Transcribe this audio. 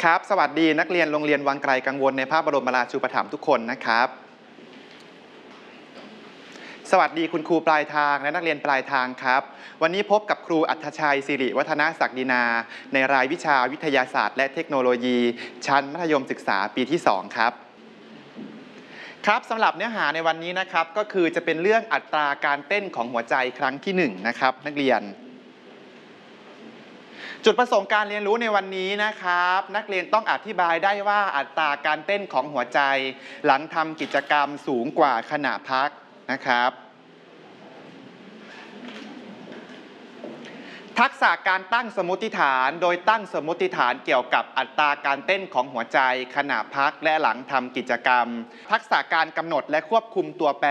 ครับสวัสดีนักเรียนโรงเรียนวังไกลกังวลในพระบรมราชูปถัมภ์ทุกคนนะครับสวัสดีคุณครูปลายทางและนักเรียนปลายทางครับวันนี้พบกับครูอัธชัยสิริวัฒนศักดินาในรายวิชาวิทยาศาสตร์และเทคโนโลยีชั้นมัธยมศึกษาปีที่2ครับครับสำหรับเนื้อหาในวันนี้นะครับก็คือจะเป็นเรื่องอัตราการเต้นของหัวใจครั้งที่1นะครับนักเรียนจุดประสงค์การเรียนรู้ในวันนี้นะครับนักเรียนต้องอธิบายได้ว่าอัตราการเต้นของหัวใจหลังทำกิจกรรมสูงกว่าขณะพักนะครับทักษะการตั้งสมมติฐานโดยตั้งสมมติฐานเกี่ยวกับอัตราการเต้นของหัวใจขณะพักและหลังทำกิจกรรมทักษะการกำหนดและควบคุมตัวแปร